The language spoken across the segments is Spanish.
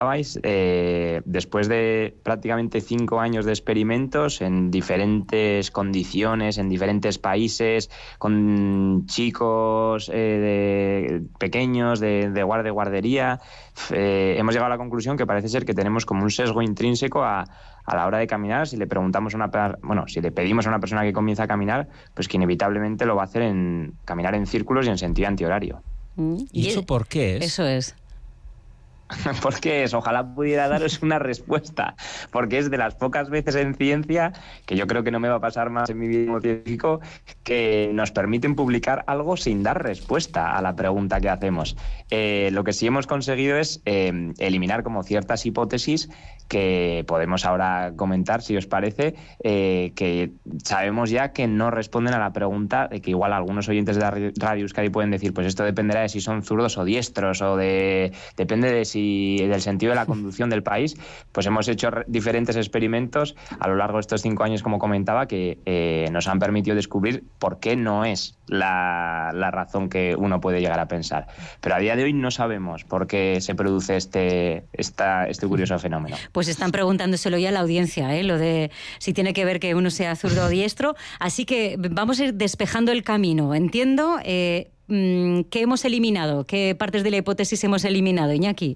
después de prácticamente 5 años de experimentos en diferentes condiciones, en diferentes países, con chicos pequeños de guardería, hemos llegado a la conclusión que parece ser que tenemos como un sesgo intrínseco a la hora de caminar. Si le preguntamos si le pedimos a una persona que comienza a caminar, pues que inevitablemente lo va a hacer caminar en círculos y en sentido antihorario. ¿Y eso por qué es? Eso es. Porque ojalá pudiera daros una respuesta, porque es de las pocas veces en ciencia, que yo creo que no me va a pasar más en mi vida como científico, que nos permiten publicar algo sin dar respuesta a la pregunta que hacemos. Lo que sí hemos conseguido es eliminar como ciertas hipótesis que podemos ahora comentar, si os parece, que sabemos ya que no responden a la pregunta, de que igual algunos oyentes de Radio Euskadi pueden decir, pues esto dependerá de si son zurdos o diestros, o depende de del sentido de la conducción del país. Pues hemos hecho diferentes experimentos a lo largo de estos 5 años, como comentaba, que nos han permitido descubrir por qué no es la razón que uno puede llegar a pensar. Pero a día de hoy no sabemos por qué se produce este curioso fenómeno. Pues están preguntándoselo ya a la audiencia, lo de si tiene que ver que uno sea zurdo o diestro. Así que vamos a ir despejando el camino. Entiendo. ¿Qué hemos eliminado? ¿Qué partes de la hipótesis hemos eliminado, Iñaki?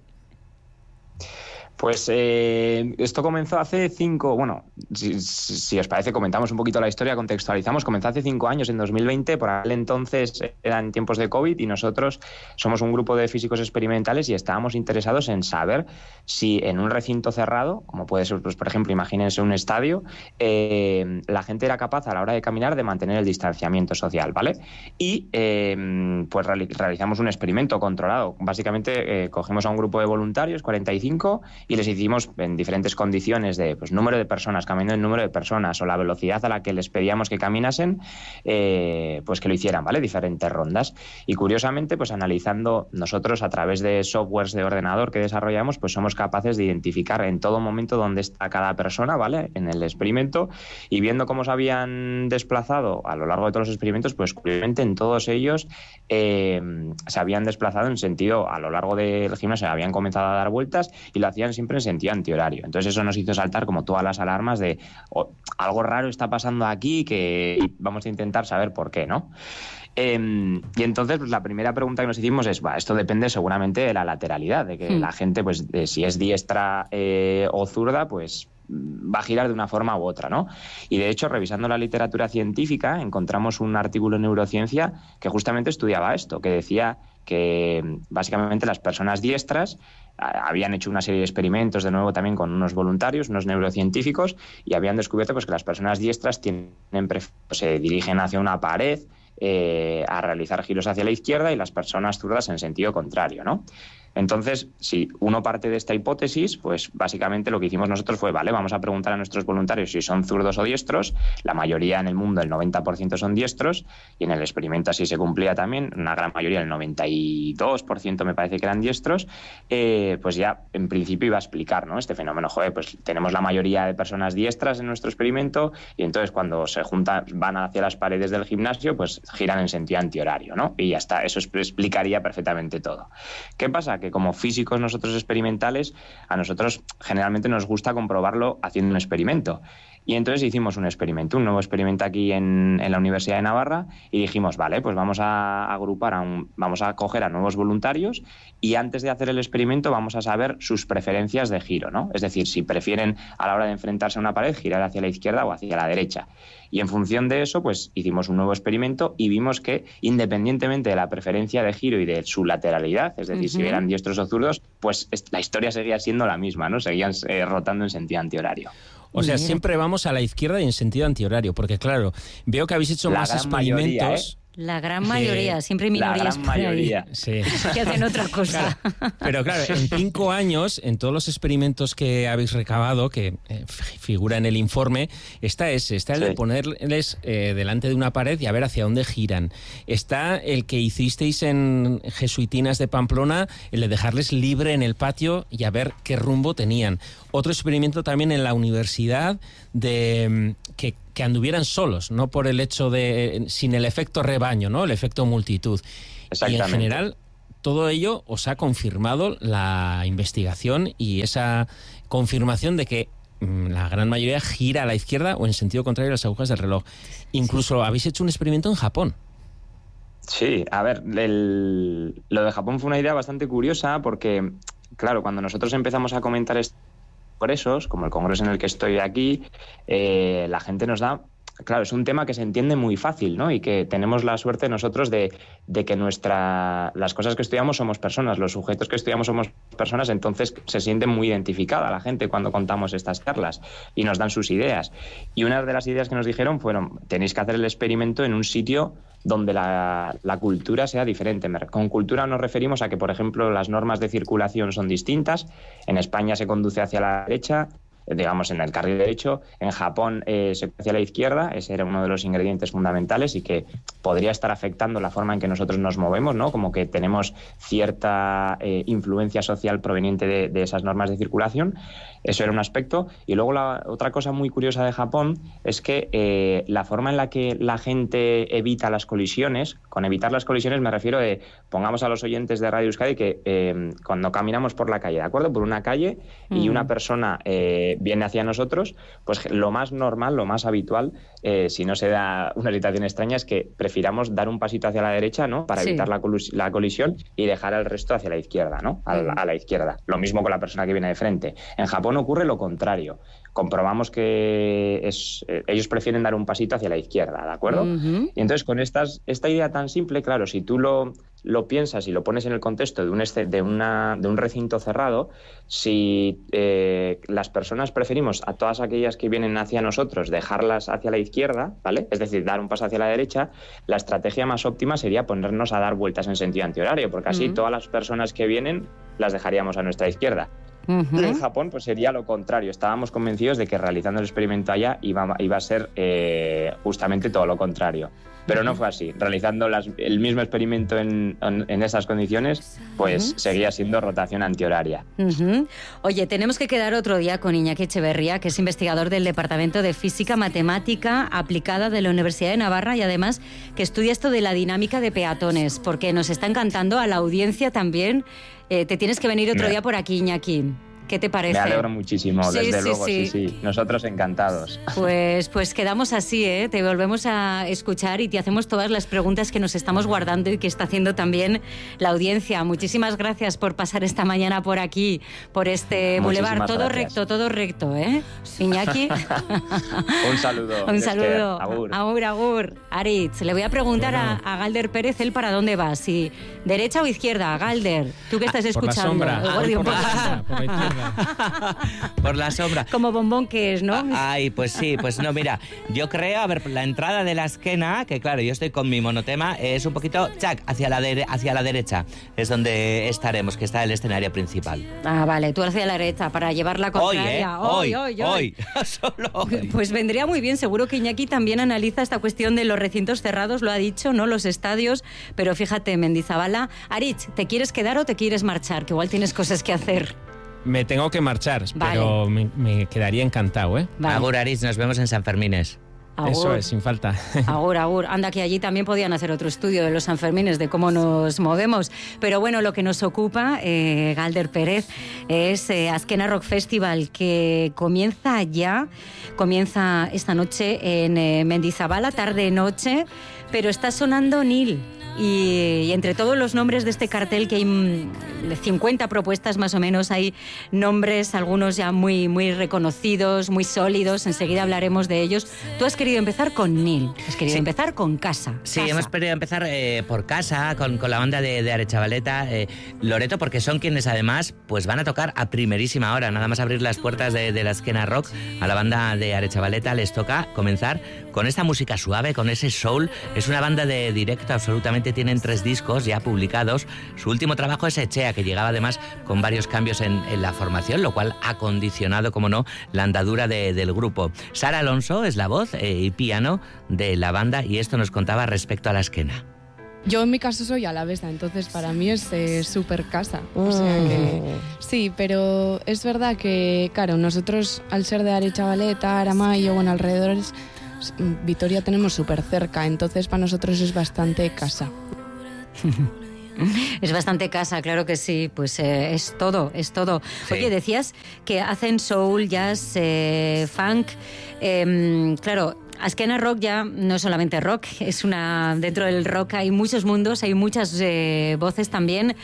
Pues esto comenzó hace 5... Bueno, si os parece, comentamos un poquito la historia, contextualizamos. Comenzó hace 5 años, en 2020. Por aquel entonces eran tiempos de COVID y nosotros somos un grupo de físicos experimentales y estábamos interesados en saber si en un recinto cerrado, como puede ser, pues, por ejemplo, imagínense un estadio, la gente era capaz a la hora de caminar de mantener el distanciamiento social, ¿vale? Y pues realizamos un experimento controlado. Básicamente cogimos a un grupo de voluntarios, 45, y les hicimos en diferentes condiciones de número de personas, cambiando el número de personas o la velocidad a la que les pedíamos que caminasen, pues que lo hicieran, ¿vale? Diferentes rondas. Y curiosamente, pues analizando nosotros a través de softwares de ordenador que desarrollamos, pues somos capaces de identificar en todo momento dónde está cada persona, ¿vale? En el experimento, y viendo cómo se habían desplazado a lo largo de todos los experimentos, pues curiosamente en todos ellos se habían desplazado en sentido, a lo largo del gimnasio habían comenzado a dar vueltas y lo hacían siempre en sentido antihorario. Entonces eso nos hizo saltar como todas las alarmas de algo raro está pasando aquí, y vamos a intentar saber por qué, ¿no? Y entonces pues la primera pregunta que nos hicimos es, esto depende seguramente de la lateralidad, de que la gente, pues si es diestra o zurda, pues va a girar de una forma u otra, ¿no? Y de hecho, revisando la literatura científica, encontramos un artículo en Neurociencia que justamente estudiaba esto, que decía que básicamente las personas diestras habían hecho una serie de experimentos, de nuevo también con unos voluntarios, unos neurocientíficos, y habían descubierto pues que las personas diestras se dirigen hacia una pared a realizar giros hacia la izquierda, y las personas zurdas en sentido contrario, ¿no? Entonces, si uno parte de esta hipótesis, pues básicamente lo que hicimos nosotros fue, vamos a preguntar a nuestros voluntarios si son zurdos o diestros. La mayoría en el mundo, el 90% son diestros, y en el experimento así se cumplía también, una gran mayoría, el 92% me parece que eran diestros. Pues ya en principio iba a explicar, ¿no?, este fenómeno. Pues tenemos la mayoría de personas diestras en nuestro experimento, y entonces cuando se juntan, van hacia las paredes del gimnasio, pues giran en sentido antihorario, ¿no? Y ya está, eso explicaría perfectamente todo. ¿Qué pasa? Que como físicos nosotros experimentales, a nosotros generalmente nos gusta comprobarlo haciendo un experimento. Y entonces hicimos un nuevo experimento aquí en la Universidad de Navarra, y dijimos, pues vamos a agrupar, vamos a coger a nuevos voluntarios, y antes de hacer el experimento vamos a saber sus preferencias de giro, ¿no? Es decir, si prefieren a la hora de enfrentarse a una pared girar hacia la izquierda o hacia la derecha. Y en función de eso, pues hicimos un nuevo experimento y vimos que, independientemente de la preferencia de giro y de su lateralidad, es decir, si eran diestros o zurdos, pues la historia seguía siendo la misma, ¿no? Seguían rotando en sentido antihorario. O sea, siempre vamos a la izquierda y en sentido antihorario, porque claro, veo que habéis hecho más experimentos. La gran mayoría, siempre hay minorías por ahí. Sí. Que hacen otra cosa. Claro. Pero claro, en 5 años, en todos los experimentos que habéis recabado, que figura en el informe, está el de ponerles delante de una pared y a ver hacia dónde giran. Está el que hicisteis en Jesuitinas de Pamplona, el de dejarles libre en el patio y a ver qué rumbo tenían. Otro experimento también en la universidad de que anduvieran solos, no por el hecho sin el efecto rebaño, ¿no? El efecto multitud. Y en general, todo ello os ha confirmado la investigación y esa confirmación de que la gran mayoría gira a la izquierda o en sentido contrario a las agujas del reloj. Incluso habéis hecho un experimento en Japón. Sí, a ver, lo de Japón fue una idea bastante curiosa porque, claro, cuando nosotros empezamos a comentar congresos, como el congreso en el que estoy aquí, la gente nos da... Claro, es un tema que se entiende muy fácil, ¿no? Y que tenemos la suerte nosotros de que las cosas que estudiamos somos personas, los sujetos que estudiamos somos personas, entonces se siente muy identificada la gente cuando contamos estas charlas y nos dan sus ideas. Y una de las ideas que nos dijeron fueron, tenéis que hacer el experimento en un sitio donde la cultura sea diferente. Con cultura nos referimos a que, por ejemplo, las normas de circulación son distintas. En España se conduce hacia la derecha, digamos en el carril derecho. En Japón se conduce hacia la izquierda. Ese era uno de los ingredientes fundamentales y que podría estar afectando la forma en que nosotros nos movemos, ¿no? Como que tenemos cierta influencia social proveniente de esas normas de circulación. Eso era un aspecto. Y luego la otra cosa muy curiosa de Japón es que la forma en la que la gente evita las colisiones, con evitar las colisiones me refiero pongamos a los oyentes de Radio Euskadi que cuando caminamos por la calle, ¿de acuerdo? Por una calle y una persona viene hacia nosotros, pues lo más normal, lo más habitual, si no se da una situación extraña, es que prefiramos dar un pasito hacia la derecha, ¿no? Para evitar la colisión y dejar el resto hacia la izquierda, ¿no? A la izquierda. Lo mismo con la persona que viene de frente. En Japón ocurre lo contrario. Comprobamos que ellos prefieren dar un pasito hacia la izquierda, ¿de acuerdo? Uh-huh. Y entonces con esta idea tan simple, claro, si tú lo piensas y lo pones en el contexto de un recinto cerrado, si las personas preferimos a todas aquellas que vienen hacia nosotros dejarlas hacia la izquierda, ¿vale? Es decir, dar un paso hacia la derecha, la estrategia más óptima sería ponernos a dar vueltas en sentido antihorario, porque así todas las personas que vienen las dejaríamos a nuestra izquierda. Uh-huh. Y en Japón pues sería lo contrario. Estábamos convencidos de que realizando el experimento allá iba a ser justamente todo lo contrario. Pero no fue así. Realizando el mismo experimento en esas condiciones, pues seguía siendo rotación antihoraria. Uh-huh. Oye, tenemos que quedar otro día con Iñaki Echeverría, que es investigador del Departamento de Física Matemática Aplicada de la Universidad de Navarra y además que estudia esto de la dinámica de peatones, porque nos está encantando a la audiencia también. Te tienes que venir otro día por aquí, Iñaki. ¿Qué te parece? Me alegro muchísimo, desde luego, sí. Nosotros encantados. Pues quedamos así, ¿eh? Te volvemos a escuchar y te hacemos todas las preguntas que nos estamos guardando y que está haciendo también la audiencia. Muchísimas gracias por pasar esta mañana por aquí, por este bulevar. Todo recto, ¿eh? Iñaki. Un saludo. Un saludo. Agur. Aritz, le voy a preguntar a Galder Pérez, ¿él para dónde va? Si derecha o izquierda, Galder. ¿Tú qué estás escuchando? Por la izquierda. Por la sombra. Como bombón que es, ¿no? Ay, pues sí, pues no, mira, yo creo, a ver, la entrada de la esquena, que claro, yo estoy con mi monotema, es un poquito, hacia la derecha, es donde estaremos, que está el escenario principal. Ah, vale, tú hacia la derecha, para llevar la contraria. Hoy. Solo hoy. Pues vendría muy bien, seguro que Iñaki también analiza esta cuestión de los recintos cerrados, lo ha dicho, ¿no? Los estadios, pero fíjate, Mendizabala, Aritz, ¿te quieres quedar o te quieres marchar? Que igual tienes cosas que hacer. Me tengo que marchar, vale. Pero me quedaría encantado, ¿eh? Vale. Agur, Aritz, nos vemos en San Fermines. Agur. Eso es, sin falta. Agur. Anda, que allí también podían hacer otro estudio de los Sanfermines, de cómo nos movemos. Pero bueno, lo que nos ocupa, Galder Pérez, es Azkena Rock Festival, que comienza esta noche en Mendizabala, tarde-noche, pero está sonando Nil. Y entre todos los nombres de este cartel, que hay 50 propuestas más o menos, hay nombres, algunos ya muy, muy reconocidos, muy sólidos, enseguida hablaremos de ellos. Tú has querido empezar con Nil, has querido empezar con Casa. Sí, hemos querido empezar por Casa, con la banda de Aretxabaleta, Loreto, porque son quienes además pues van a tocar a primerísima hora, nada más abrir las puertas de la Azkena Rock. A la banda de Aretxabaleta les toca comenzar con esta música suave, con ese soul. Es una banda de directo absolutamente. Tienen 3 discos ya publicados. Su último trabajo es Echea, que llegaba además con varios cambios en la formación, lo cual ha condicionado, como no, la andadura del grupo. Sara Alonso es la voz y piano de la banda y esto nos contaba respecto a la Azkena. Yo en mi caso soy alavesa, entonces para mí es súper casa. O sea que sí, pero es verdad que, claro, nosotros al ser de Aretxabaleta, Aramayo, bueno, alrededores, Vitoria tenemos súper cerca, entonces para nosotros es bastante casa. Es bastante casa, claro que sí, pues es todo. Sí. Oye, decías que hacen soul, jazz, funk, claro. Azkena Rock ya no es solamente rock, dentro del rock hay muchos mundos, hay muchas voces también,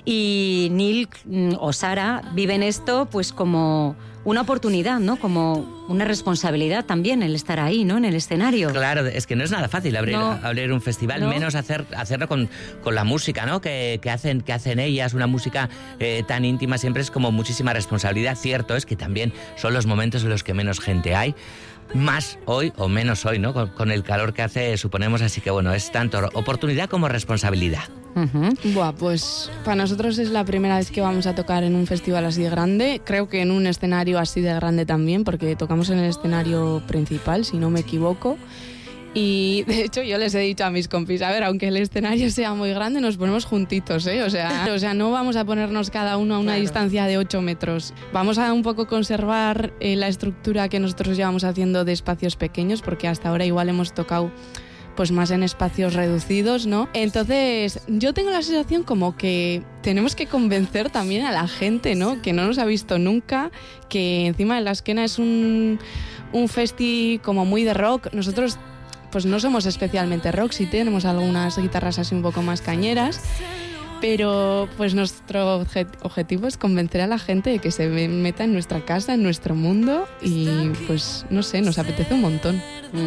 y Neil o Sara viven esto pues como una oportunidad, ¿no? Como una responsabilidad también el estar ahí, ¿no? En el escenario. Claro, es que no es nada fácil abrir un festival, menos hacerlo con la música, ¿no? Que hacen ellas, una música tan íntima, siempre es como muchísima responsabilidad. Cierto es que también son los momentos en los que menos gente hay. Más hoy o menos hoy, ¿no? Con el calor que hace, suponemos, así que bueno, es tanto oportunidad como responsabilidad. Buah, pues para nosotros es la primera vez que vamos a tocar en un festival así de grande, creo que en un escenario así de grande también, porque tocamos en el escenario principal, si no me equivoco. Y de hecho yo les he dicho a mis compis, a ver, aunque el escenario sea muy grande, nos ponemos juntitos, ¿eh? O sea, no vamos a ponernos cada uno a una distancia de 8 metros. Vamos a un poco conservar la estructura que nosotros llevamos haciendo de espacios pequeños, porque hasta ahora igual hemos tocado pues más en espacios reducidos, ¿no? Entonces, yo tengo la sensación como que tenemos que convencer también a la gente, ¿no? Que no nos ha visto nunca, que encima de la Azkena es un festi como muy de rock. Nosotros pues no somos especialmente rock, sí tenemos algunas guitarras así un poco más cañeras, pero pues nuestro objetivo es convencer a la gente de que se meta en nuestra casa, en nuestro mundo, y pues no sé, nos apetece un montón.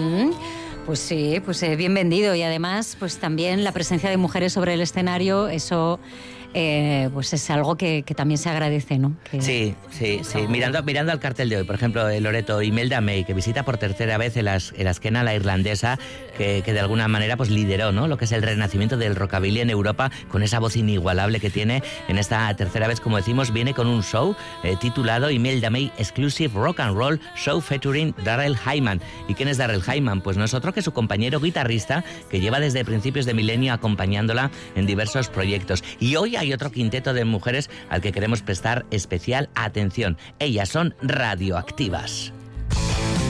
Pues sí, pues bien vendido, y además pues también la presencia de mujeres sobre el escenario, eso pues es algo que también se agradece, ¿no? Sí. Mirando al cartel de hoy, por ejemplo, Loreto, Imelda May, que visita por tercera vez el Azkena, la irlandesa, que de alguna manera pues lideró, ¿no? Lo que es el renacimiento del rockabilly en Europa, con esa voz inigualable que tiene. En esta tercera vez, como decimos, viene con un show titulado Imelda May Exclusive Rock and Roll Show featuring Darrell Hyman. ¿Y quién es Darrell Hyman? Pues no es otro que su compañero guitarrista, que lleva desde principios de milenio acompañándola en diversos proyectos. Y hoy hay otro quinteto de mujeres al que queremos prestar especial atención. Ellas son Radioactivas.